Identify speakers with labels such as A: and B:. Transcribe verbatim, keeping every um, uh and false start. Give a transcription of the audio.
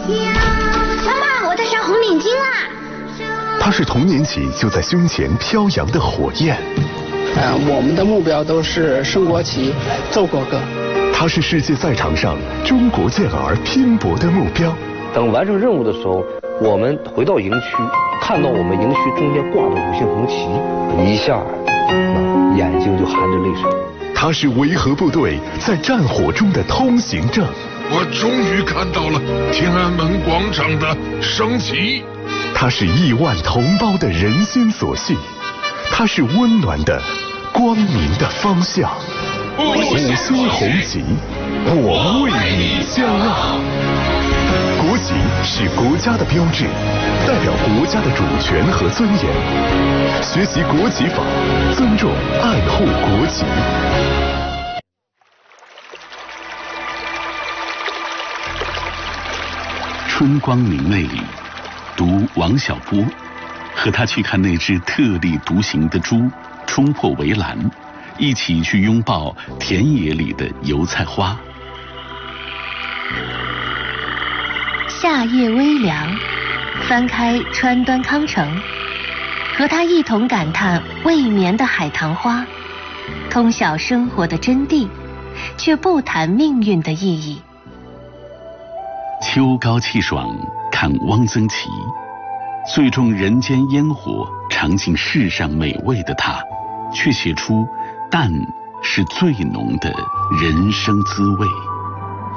A: 妈妈，我在上红领巾啦！
B: 它是童年起就在胸前飘扬的火焰。
C: 呃，我们的目标都是升国旗、奏国歌。
B: 它是世界赛场上中国健儿拼搏的目标。
D: 等完成任务的时候，我们回到营区，看到我们营区中间挂着五星红旗，一下，那眼睛就含着泪水。
B: 它是维和部队在战火中的通行证。
E: 我终于看到了天安门广场的升旗。
B: 它是亿万同胞的人心所系，它是温暖的、光明的方向。五星红旗，我为你骄傲。国旗是国家的标志，代表国家的主权和尊严。学习国旗法，尊重爱护国旗。
F: 春光明媚里，读王小波，和他去看那只特立独行的猪冲破围栏，一起去拥抱田野里的油菜花。
G: 夏夜微凉，翻开川端康成，和他一同感叹未眠的海棠花，通晓生活的真谛，却不谈命运的意义。
F: 秋高气爽，看汪曾祺，最重人间烟火，尝尽世上美味的他，却写出淡是最浓的人生滋味。